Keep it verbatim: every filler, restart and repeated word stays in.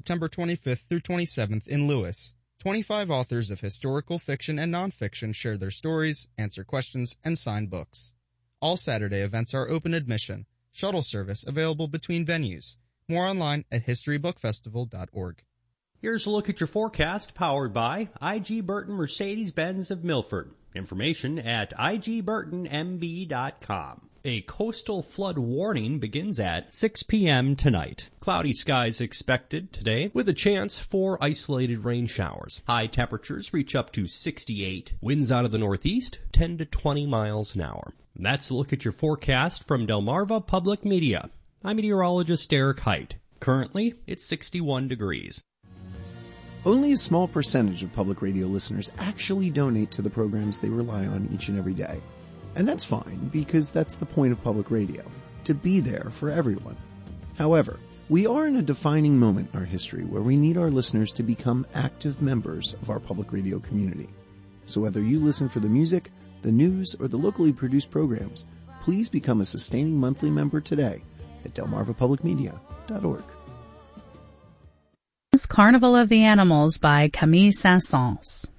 September twenty-fifth through twenty-seventh in Lewis. twenty-five authors of historical fiction and nonfiction share their stories, answer questions, and sign books. All Saturday events are open admission. Shuttle service available between venues. More online at history book festival dot org. Here's a look at your forecast, powered by I G. Burton Mercedes-Benz of Milford. Information at I G Burton M B dot com. A coastal flood warning begins at six p.m. tonight. Cloudy skies expected today with a chance for isolated rain showers. High temperatures reach up to sixty-eight. Winds out of the northeast, ten to twenty miles an hour. That's a look at your forecast from Delmarva Public Media. I'm meteorologist Derek Height. Currently, it's sixty-one degrees. Only a small percentage of public radio listeners actually donate to the programs they rely on each and every day. And that's fine, because that's the point of public radio, to be there for everyone. However, we are in a defining moment in our history where we need our listeners to become active members of our public radio community. So whether you listen for the music, the news, or the locally produced programs, please become a sustaining monthly member today at delmarva public media dot org. Carnival of the Animals by Camille Saint-Saëns.